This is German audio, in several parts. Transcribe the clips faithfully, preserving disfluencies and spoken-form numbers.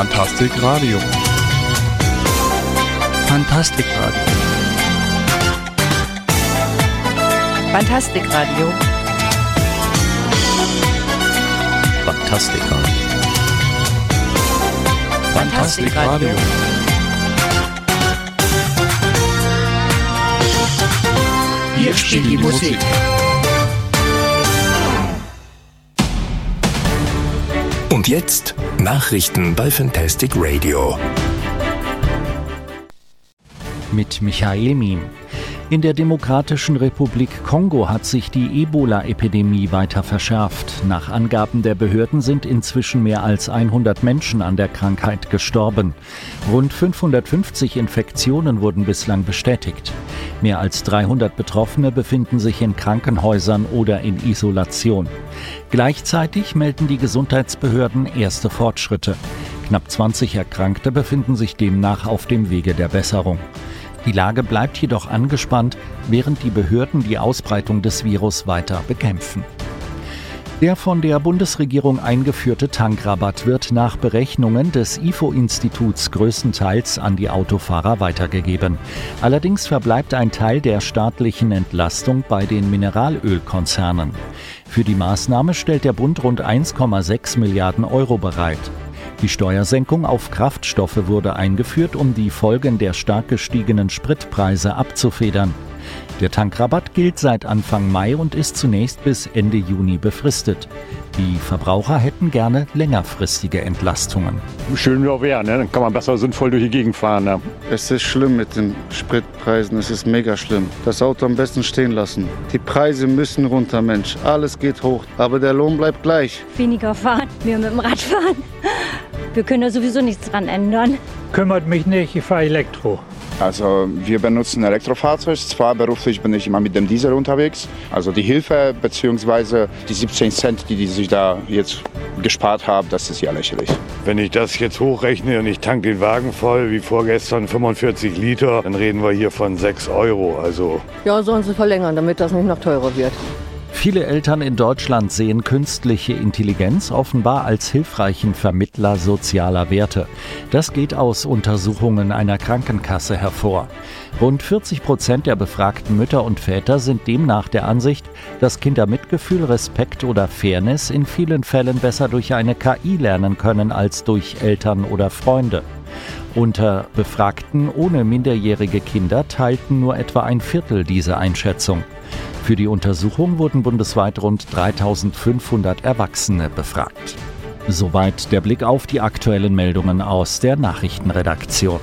Fantastic Radio. Fantastic Radio. Fantastic Radio. Fantastic Radio. Fantastic Radio. Hier spielt die Musik. Und jetzt Nachrichten bei Fantastic Radio. Mit Michael Miem. In der Demokratischen Republik Kongo hat sich die Ebola-Epidemie weiter verschärft. Nach Angaben der Behörden sind inzwischen mehr als hundert Menschen an der Krankheit gestorben. Rund fünfhundertfünfzig Infektionen wurden bislang bestätigt. Mehr als dreihundert Betroffene befinden sich in Krankenhäusern oder in Isolation. Gleichzeitig melden die Gesundheitsbehörden erste Fortschritte. Knapp zwanzig Erkrankte befinden sich demnach auf dem Wege der Besserung. Die Lage bleibt jedoch angespannt, während die Behörden die Ausbreitung des Virus weiter bekämpfen. Der von der Bundesregierung eingeführte Tankrabatt wird nach Berechnungen des I F O-Instituts größtenteils an die Autofahrer weitergegeben. Allerdings verbleibt ein Teil der staatlichen Entlastung bei den Mineralölkonzernen. Für die Maßnahme stellt der Bund rund eins Komma sechs Milliarden Euro bereit. Die Steuersenkung auf Kraftstoffe wurde eingeführt, um die Folgen der stark gestiegenen Spritpreise abzufedern. Der Tankrabatt gilt seit Anfang Mai und ist zunächst bis Ende Juni befristet. Die Verbraucher hätten gerne längerfristige Entlastungen. Schön wäre wäre, ne? Dann kann man besser sinnvoll durch die Gegend fahren. Ne? Es ist schlimm mit den Spritpreisen, es ist mega schlimm. Das Auto am besten stehen lassen. Die Preise müssen runter, Mensch. Alles geht hoch, aber der Lohn bleibt gleich. Weniger fahren, mehr mit dem Rad fahren. Wir können da sowieso nichts dran ändern. Kümmert mich nicht, ich fahre Elektro. Also wir benutzen Elektrofahrzeug, zwar beruflich bin ich immer mit dem Diesel unterwegs. Also die Hilfe bzw. die siebzehn Cent, die die sich da jetzt gespart haben, das ist ja lächerlich. Wenn ich das jetzt hochrechne und ich tanke den Wagen voll, wie vorgestern fünfundvierzig Liter, dann reden wir hier von sechs Euro. Also ja, sollen sie verlängern, damit das nicht noch teurer wird. Viele Eltern in Deutschland sehen künstliche Intelligenz offenbar als hilfreichen Vermittler sozialer Werte. Das geht aus Untersuchungen einer Krankenkasse hervor. Rund vierzig Prozent der befragten Mütter und Väter sind demnach der Ansicht, dass Kinder Mitgefühl, Respekt oder Fairness in vielen Fällen besser durch eine K I lernen können als durch Eltern oder Freunde. Unter Befragten ohne minderjährige Kinder teilten nur etwa ein Viertel diese Einschätzung. Für die Untersuchung wurden bundesweit rund dreitausendfünfhundert Erwachsene befragt. Soweit der Blick auf die aktuellen Meldungen aus der Nachrichtenredaktion.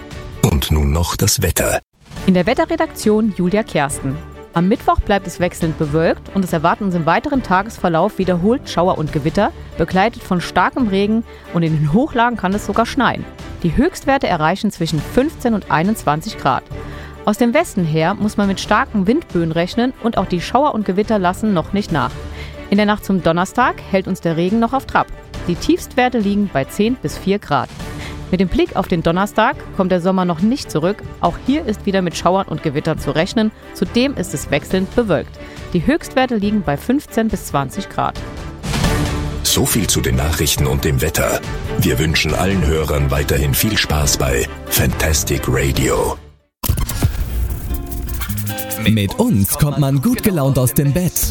Und nun noch das Wetter. In der Wetterredaktion Julia Kersten. Am Mittwoch bleibt es wechselnd bewölkt und es erwarten uns im weiteren Tagesverlauf wiederholt Schauer und Gewitter, begleitet von starkem Regen, und in den Hochlagen kann es sogar schneien. Die Höchstwerte erreichen zwischen fünfzehn und einundzwanzig Grad. Aus dem Westen her muss man mit starken Windböen rechnen und auch die Schauer und Gewitter lassen noch nicht nach. In der Nacht zum Donnerstag hält uns der Regen noch auf Trab. Die Tiefstwerte liegen bei zehn bis vier Grad. Mit dem Blick auf den Donnerstag kommt der Sommer noch nicht zurück. Auch hier ist wieder mit Schauern und Gewittern zu rechnen. Zudem ist es wechselnd bewölkt. Die Höchstwerte liegen bei fünfzehn bis zwanzig Grad. So viel zu den Nachrichten und dem Wetter. Wir wünschen allen Hörern weiterhin viel Spaß bei Fantastic Radio. Mit uns kommt man gut gelaunt aus dem Bett.